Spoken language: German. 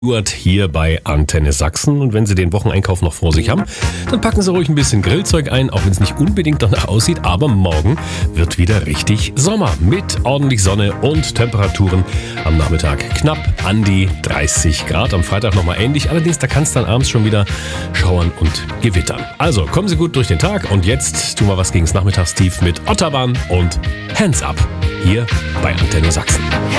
Hier bei Antenne Sachsen, und wenn Sie den Wocheneinkauf noch vor sich haben, dann packen Sie ruhig ein bisschen Grillzeug ein, auch wenn es nicht unbedingt danach aussieht, aber morgen wird wieder richtig Sommer mit ordentlich Sonne und Temperaturen am Nachmittag knapp an die 30 Grad, am Freitag nochmal ähnlich, allerdings da kann es dann abends schon wieder schauern und gewittern. Also kommen Sie gut durch den Tag und jetzt tun wir was gegen das Nachmittagstief mit Otterbahn und Hands Up hier bei Antenne Sachsen.